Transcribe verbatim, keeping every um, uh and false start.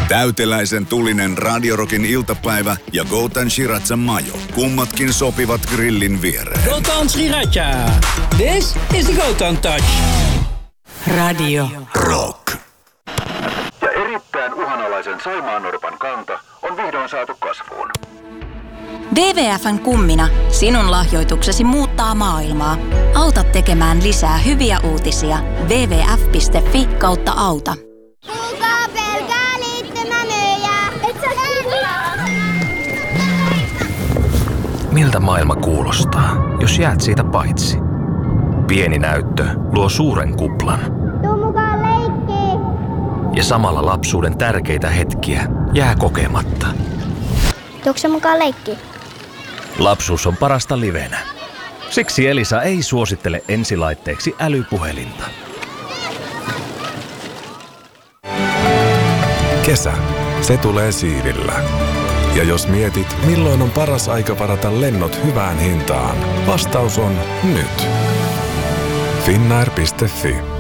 Täyteläisen tulinen Radio Rockin iltapäivä ja Golden Shiratsa majo. Kummatkin sopivat grillin viereen. Golden Shiratsa. This is the Golden Touch. Radio Rock. Ja erittäin uhanalaisen saimaannorpan kanta on vihdoin saatu kasvuun. W W F:n kummina sinun lahjoituksesi muuttaa maailmaa. Auta tekemään lisää hyviä uutisia. double-u double-u double-u piste fi kautta auta. Kuka pelkää liittymämyyjää? Et sä Miltä maailma kuulostaa, jos jäät siitä paitsi? Pieni näyttö luo suuren kuplan. Tuu mukaan leikkiin. Ja samalla lapsuuden tärkeitä hetkiä jää kokematta. Tuutko sä mukaan leikkiin? Lapsuus on parasta livenä. Siksi Elisa ei suosittele ensilaitteeksi älypuhelinta. Kesä, se tulee siivillä. Ja jos mietit, milloin on paras aika varata lennot hyvään hintaan, vastaus on nyt. Finnair piste fi